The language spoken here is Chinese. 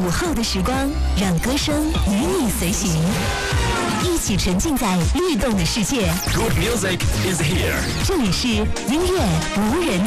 午后的时光，让歌声与你随行，一起沉浸在律动的世界。 Good music is here。 这里是音乐无人。